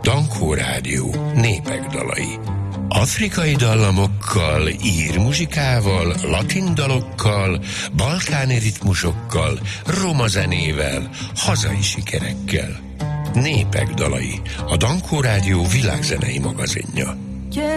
Dankó Rádió népek dalai. Afrikai dallamokkal, ír muzsikával, latin dalokkal, balkáni ritmusokkal, roma zenével, hazai sikerekkel. Népek dalai, a Dankó Rádió világzenei magazinja.